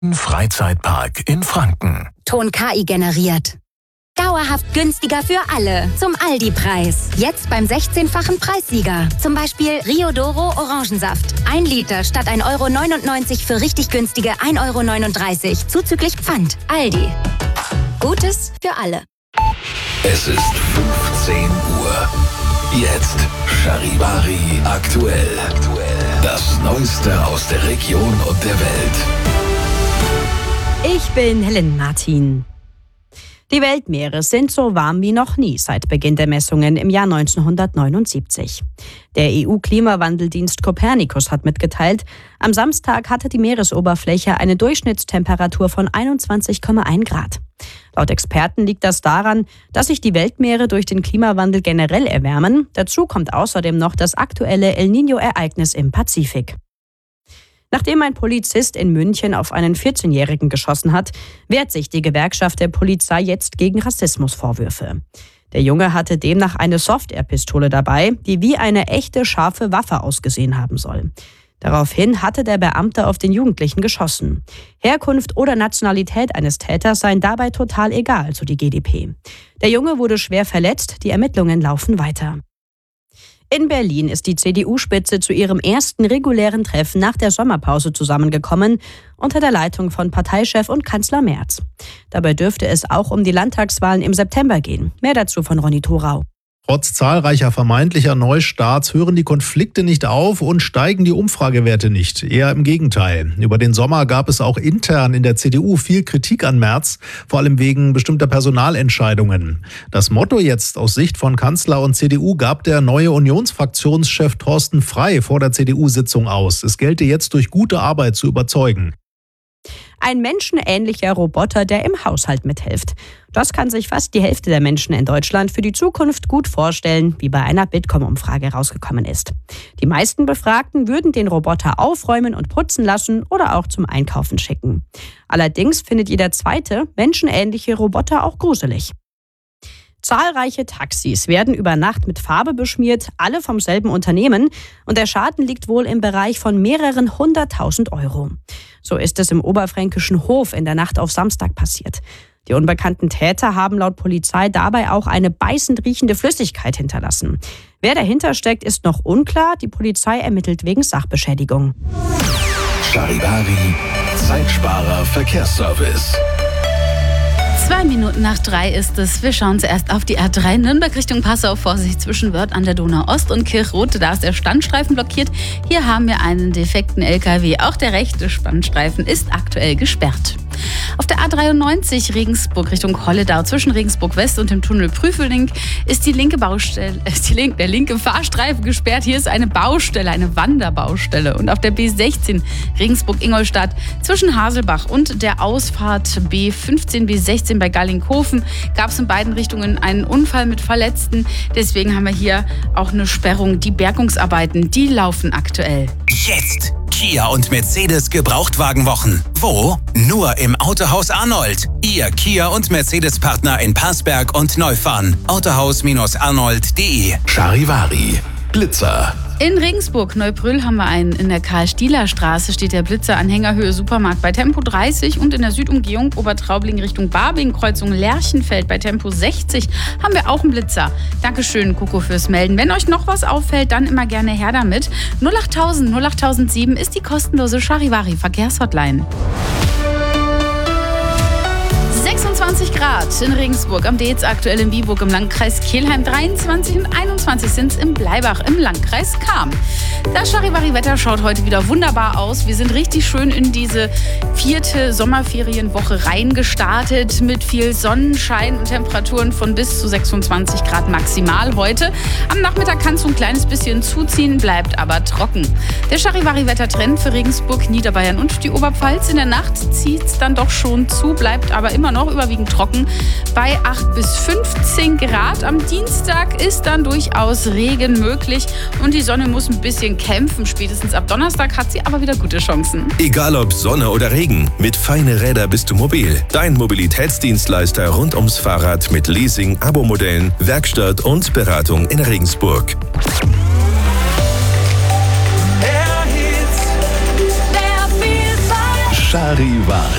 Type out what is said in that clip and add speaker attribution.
Speaker 1: Freizeitpark in Franken.
Speaker 2: Ton KI generiert. Dauerhaft günstiger für alle. Zum Aldi-Preis. Jetzt beim 16-fachen Preissieger. Zum Beispiel Rio Doro Orangensaft. 1 Liter statt 1,99 € für richtig günstige 1,39 € zuzüglich Pfand. Aldi. Gutes für alle.
Speaker 1: Es ist 15 Uhr. Jetzt Charivari aktuell. Das Neueste aus der Region und der Welt.
Speaker 3: Ich bin Helen Martin. Die Weltmeere sind so warm wie noch nie seit Beginn der Messungen im Jahr 1979. Der EU-Klimawandeldienst Copernicus hat mitgeteilt, am Samstag hatte die Meeresoberfläche eine Durchschnittstemperatur von 21,1 Grad. Laut Experten liegt das daran, dass sich die Weltmeere durch den Klimawandel generell erwärmen. Dazu kommt außerdem noch das aktuelle El Niño-Ereignis im Pazifik. Nachdem ein Polizist in München auf einen 14-Jährigen geschossen hat, wehrt sich die Gewerkschaft der Polizei jetzt gegen Rassismusvorwürfe. Der Junge hatte demnach eine Soft-Air-Pistole dabei, die wie eine echte scharfe Waffe ausgesehen haben soll. Daraufhin hatte der Beamte auf den Jugendlichen geschossen. Herkunft oder Nationalität eines Täters seien dabei total egal, so die GdP. Der Junge wurde schwer verletzt, die Ermittlungen laufen weiter. In Berlin ist die CDU-Spitze zu ihrem ersten regulären Treffen nach der Sommerpause zusammengekommen, unter der Leitung von Parteichef und Kanzler Merz. Dabei dürfte es auch um die Landtagswahlen im September gehen. Mehr dazu von Ronny Thorau.
Speaker 4: Trotz zahlreicher vermeintlicher Neustarts hören die Konflikte nicht auf und steigen die Umfragewerte nicht. Eher im Gegenteil. Über den Sommer gab es auch intern in der CDU viel Kritik an Merz, vor allem wegen bestimmter Personalentscheidungen. Das Motto jetzt aus Sicht von Kanzler und CDU gab der neue Unionsfraktionschef Thorsten Frey vor der CDU-Sitzung aus. Es gelte jetzt durch gute Arbeit zu überzeugen.
Speaker 3: Ein menschenähnlicher Roboter, der im Haushalt mithilft. Das kann sich fast die Hälfte der Menschen in Deutschland für die Zukunft gut vorstellen, wie bei einer Bitkom-Umfrage herausgekommen ist. Die meisten Befragten würden den Roboter aufräumen und putzen lassen oder auch zum Einkaufen schicken. Allerdings findet jeder zweite menschenähnliche Roboter auch gruselig. Zahlreiche Taxis werden über Nacht mit Farbe beschmiert, alle vom selben Unternehmen, und der Schaden liegt wohl im Bereich von mehreren 100.000 €. So ist es im oberfränkischen Hof in der Nacht auf Samstag passiert. Die unbekannten Täter haben laut Polizei dabei auch eine beißend riechende Flüssigkeit hinterlassen. Wer dahinter steckt, ist noch unklar. Die Polizei ermittelt wegen Sachbeschädigung.
Speaker 1: Charivari, Zeitsparer Verkehrsservice.
Speaker 5: 2 Minuten nach 3 ist es. Wir schauen zuerst auf die A3 Nürnberg Richtung Passau. Vorsicht zwischen Wörth an der Donau Ost und Kirchroth. Da ist der Standstreifen blockiert. Hier haben wir einen defekten LKW. Auch der rechte Spannstreifen ist aktuell gesperrt. Auf der A93 Regensburg Richtung Holledau zwischen Regensburg West und dem Tunnel Prüfeling ist der linke Fahrstreifen gesperrt. Hier ist eine Baustelle, eine Wanderbaustelle. Und auf der B16 Regensburg-Ingolstadt zwischen Haselbach und der Ausfahrt B15, B16 bei Gallinghofen gab es in beiden Richtungen einen Unfall mit Verletzten. Deswegen haben wir hier auch eine Sperrung. Die Bergungsarbeiten, die laufen aktuell.
Speaker 6: Jetzt Kia und Mercedes Gebrauchtwagenwochen. Wo? Nur im Autohaus Arnold. Ihr Kia und Mercedes-Partner in Passberg und Neufahren. Autohaus-arnold.de.
Speaker 1: Charivari, Blitzer.
Speaker 5: In Regensburg, Neubrüll, haben wir einen. In der Karl-Stieler-Straße steht der Blitzer Anhängerhöhe Supermarkt bei Tempo 30 und in der Südumgehung Obertraubling Richtung Barbing, Kreuzung Lerchenfeld bei Tempo 60 haben wir auch einen Blitzer. Dankeschön, Coco, fürs Melden. Wenn euch noch was auffällt, dann immer gerne her damit. 08000 08007 ist die kostenlose Charivari-Verkehrshotline. 26 Grad in Regensburg, am Deetz aktuell in Biburg im Landkreis Kelheim, 23 und 21 sind es in Bleibach im Landkreis Cham. Das Charivari-Wetter schaut heute wieder wunderbar aus. Wir sind richtig schön in diese 4. Sommerferienwoche reingestartet mit viel Sonnenschein und Temperaturen von bis zu 26 Grad maximal heute. Am Nachmittag kann es so ein kleines bisschen zuziehen, bleibt aber trocken. Der Charivari-Wettertrend für Regensburg, Niederbayern und die Oberpfalz. In der Nacht zieht es dann doch schon zu, bleibt aber immer noch überwiegend trocken bei 8 bis 15 Grad. Am Dienstag ist dann durchaus Regen möglich und die Sonne muss ein bisschen kämpfen. Spätestens ab Donnerstag hat sie aber wieder gute Chancen.
Speaker 6: Egal ob Sonne oder Regen, mit Feine Räder bist du mobil. Dein Mobilitätsdienstleister rund ums Fahrrad mit Leasing, Abo-Modellen, Werkstatt und Beratung in Regensburg.
Speaker 1: Charivari.